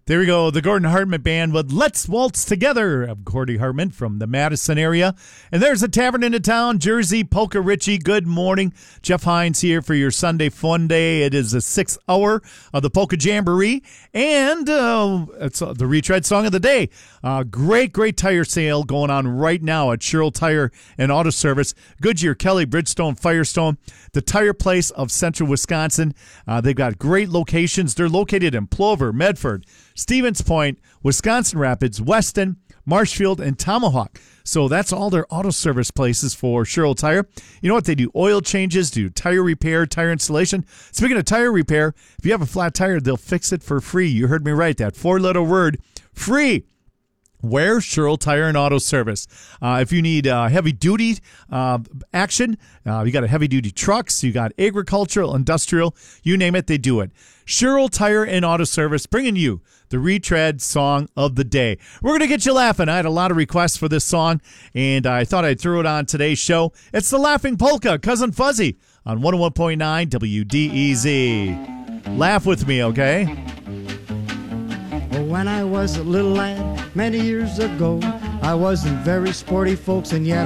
There we go. The Gordon Hartman Band with Let's Waltz Together of Gordy Hartman from the Madison area. And there's a tavern in the town, Jersey Polka Richie. Good morning. Jeff Hines here for your Sunday fun day. It is the 6th hour of the Polka Jamboree. And it's the retread song of the day. Great tire sale going on right now at Sherrill Tire and Auto Service. Goodyear, Kelly, Bridgestone, Firestone, the tire place of central Wisconsin. They've got great locations. They're located in Plover, Medford, Stevens Point, Wisconsin Rapids, Weston, Marshfield, and Tomahawk. So that's all their auto service places for Sherrill Tire. You know what? They do oil changes, do tire repair, tire installation. Speaking of tire repair, if you have a flat tire, they'll fix it for free. You heard me right. That 4-letter word, free. Where? Sherrill Tire and Auto Service. If you need heavy-duty action, you got a heavy-duty trucks, you got agricultural, industrial, you name it, they do it. Sherrill Tire and Auto Service bringing you the retread song of the day. We're going to get you laughing. I had a lot of requests for this song, and I thought I'd throw it on today's show. It's the Laughing Polka, Cousin Fuzzy, on 101.9 WDEZ. Laugh with me, okay? When I was a little lad, many years ago, I wasn't very sporty, folks, and yet